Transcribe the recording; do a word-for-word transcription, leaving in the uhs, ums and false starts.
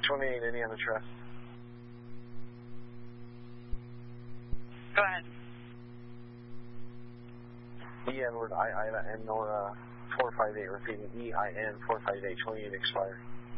twenty-eight, Indiana Trust. Go ahead. E N-word, I, Ida, and Nora, four five eight, repeating E I N, four five eight, twenty-eight expired.